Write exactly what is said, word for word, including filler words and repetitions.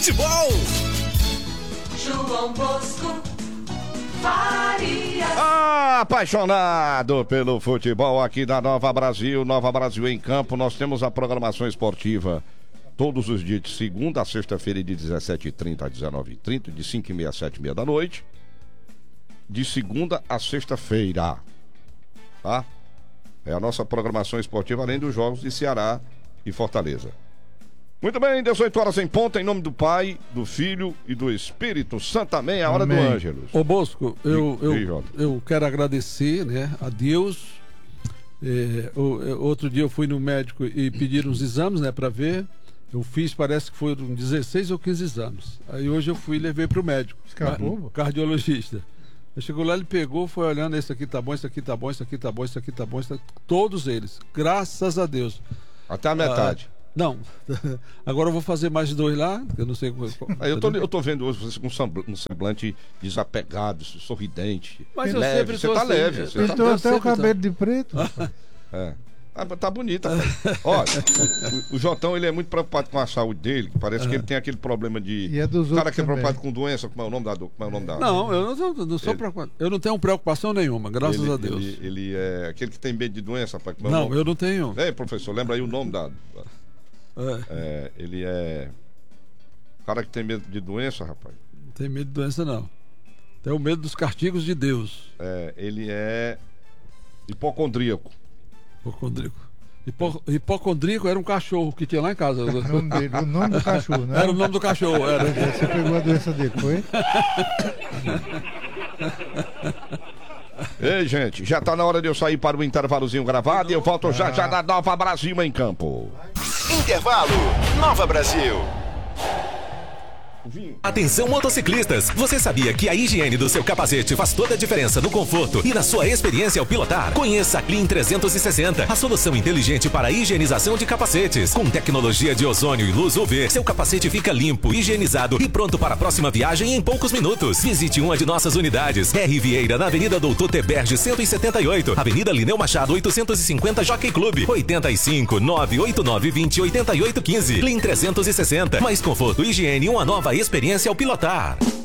Futebol. João Bosco Faria. Apaixonado pelo futebol aqui da Nova Brasil, Nova Brasil em Campo. Nós temos a programação esportiva todos os dias, de segunda a sexta-feira, de dezessete e trinta a dezenove e trinta, de cinco e meia a sete e meia da noite. De segunda a sexta-feira, tá? É a nossa programação esportiva, além dos jogos de Ceará e Fortaleza. Muito bem, dezoito horas em ponta, em nome do Pai, do Filho e do Espírito Santo. Amém. É a hora do Ângelos. Ô Bosco, eu, E- e, eu, Jota? eu quero agradecer, né, a Deus. É, o- é, outro dia eu fui no médico e pediram uns exames, né, pra ver. Eu fiz, parece que foram dezesseis ou quinze exames. Aí hoje eu fui e levei pro médico. Escapou, ca- Cardiologista. Aí chegou lá, ele pegou, foi olhando, esse aqui tá bom, esse aqui tá bom, esse aqui tá bom, esse aqui tá bom, esse tá... todos eles. Graças a Deus. Até a metade. Ah, não. Agora eu vou fazer mais dois lá, eu não sei qual. Aí eu, tô, eu tô vendo hoje você com um sembl- um semblante desapegado, sorridente. Mas eu leve. sempre Você tô tá assim, leve. eu- Você Ele tá... tem eu até o sempre tô. cabelo de preto. É. Ah, mas tá bonita, pai. Olha, o, o Jotão, ele é muito preocupado com a saúde dele, que parece que ele tem aquele problema de... E é dos o cara outros que é preocupado também. com doença, como é o nome da... do- Como é o nome da... Não, eu não, sou- não sou Ele- preocupado. Eu não tenho preocupação nenhuma, graças ele, a Deus. Ele, ele é aquele que tem medo de doença, pai. Como é o Não, nome? eu não tenho. Ei, professor, lembra aí o nome da... É, É, ele é... O cara que tem medo de doença, rapaz. não tenho medo de doença, não. Tenho medo dos castigos de Deus. É, ele é hipocondríaco. Hipocondríaco. Hipo, hipocondríaco era um cachorro que tinha lá em casa. O nome dele, o nome do cachorro, né? Era o nome do cachorro, era. Você pegou a doença dele, foi? Ei, gente, já tá na hora de eu sair para o intervalozinho gravado e eu volto já já da Nova Brasil em Campo. Intervalo. Nova Brasil. Atenção, motociclistas! Você sabia que a higiene do seu capacete faz toda a diferença no conforto e na sua experiência ao pilotar? Conheça a Clean trezentos e sessenta, a solução inteligente para a higienização de capacetes. Com tecnologia de ozônio e luz U V, seu capacete fica limpo, higienizado e pronto para a próxima viagem em poucos minutos. Visite uma de nossas unidades. R. Vieira, na Avenida Doutor Teberge cento e setenta e oito, Avenida Lineu Machado oitocentos e cinquenta, Jockey Club, oitenta e cinco, nove oito nove, vinte, oitenta e oito, quinze. Clean trezentos e sessenta, mais conforto, higiene e uma nova experiência ao pilotar.